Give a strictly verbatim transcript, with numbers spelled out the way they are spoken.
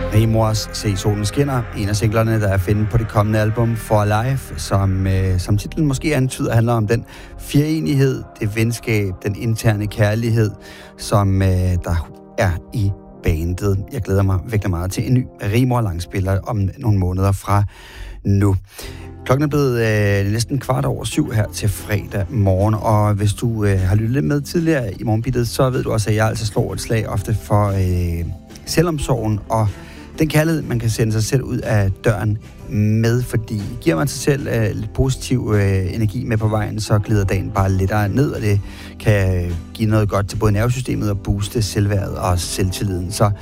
Rimors Se Solen Skinner, en af singlerne, der er at finde på det kommende album For Life, som, øh, som titlen måske antyder, handler om den fireenighed, det venskab, den interne kærlighed, som øh, der er i bandet. Jeg glæder mig virkelig meget til en ny Rimor langspiller om nogle måneder fra nu. Klokken er blevet øh, næsten kvart over syv her til fredag morgen, og hvis du øh, har lyttet lidt med tidligere i morgenbittet, så ved du også, at jeg altså slår et slag ofte for øh, selvomsorgen og den kærlighed, man kan sende sig selv ud af døren med, fordi giver man sig selv øh, lidt positiv øh, energi med på vejen, så glider dagen bare lettere ned, og det kan give noget godt til både nervesystemet og booste selvværdet og selvtilliden. Så